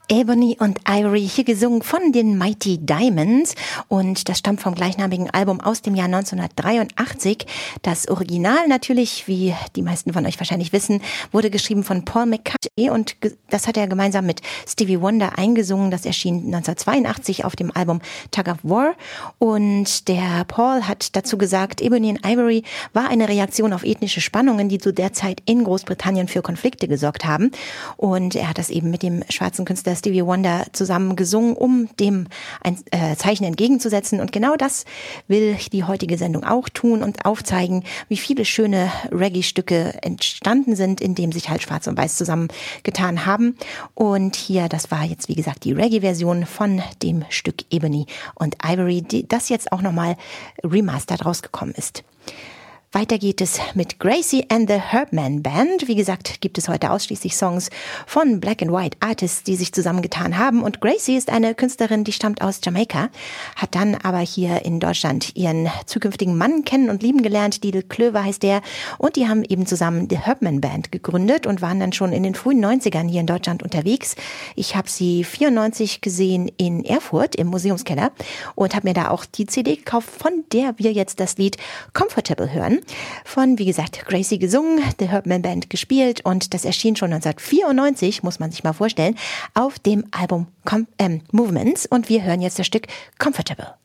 Ebony und Ivory, hier gesungen von den Mighty Diamonds, und das stammt vom gleichnamigen Album aus dem Jahr 1983. Das Original natürlich, wie die meisten von euch wahrscheinlich wissen, wurde geschrieben von Paul McCartney, und das hat er gemeinsam mit Stevie Wonder eingesungen. Das erschien 1982 auf dem Album Tug of War, und der Paul hat dazu gesagt, Ebony and Ivory war eine Reaktion auf ethnische Spannungen, die zu der Zeit in Großbritannien für Konflikte gesorgt haben, und er hat das eben mit dem schwarzen Künstler Stevie Wonder zusammen gesungen, um dem ein Zeichen entgegenzusetzen. Und genau das will die heutige Sendung auch tun und aufzeigen, wie viele schöne Reggae-Stücke entstanden sind, indem sich halt Schwarz und Weiß zusammengetan haben. Und hier, das war jetzt wie gesagt die Reggae-Version von dem Stück Ebony und Ivory, das jetzt auch nochmal remastered rausgekommen ist. Weiter geht es mit Gracie and the Herbman Band. Wie gesagt, gibt es heute ausschließlich Songs von Black and White Artists, die sich zusammengetan haben. Und Gracie ist eine Künstlerin, die stammt aus Jamaika, hat dann aber hier in Deutschland ihren zukünftigen Mann kennen und lieben gelernt. Didel Klöver heißt der. Und die haben eben zusammen die Herbman Band gegründet und waren dann schon in den frühen 90ern hier in Deutschland unterwegs. Ich habe sie 94 gesehen in Erfurt im Museumskeller und habe mir da auch die CD gekauft, von der wir jetzt das Lied Comfortable hören. Von, wie gesagt, Gracie gesungen, The Herbman Band gespielt, und das erschien schon 1994, muss man sich mal vorstellen, auf dem Album Movements, und wir hören jetzt das Stück Comfortable.